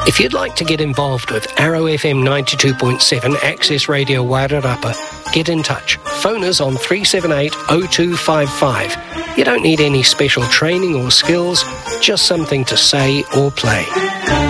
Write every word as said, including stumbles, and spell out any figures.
If you'd like to get involved with Arrow F M ninety-two point seven Access Radio Wairarapa, get in touch. Phone us on three seven eight, oh two five five. You don't need any special training or skills, just something to say or play.